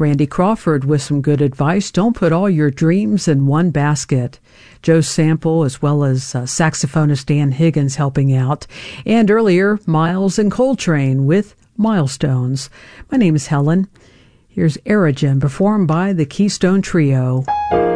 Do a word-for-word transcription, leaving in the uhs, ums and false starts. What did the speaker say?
Randy Crawford with some good advice. Don't put all your dreams in one basket. Joe Sample, as well as uh, saxophonist Dan Higgins helping out. And earlier, Miles and Coltrane with Milestones. My name is Helen. Here's Aerogen, performed by the Keystone Trio.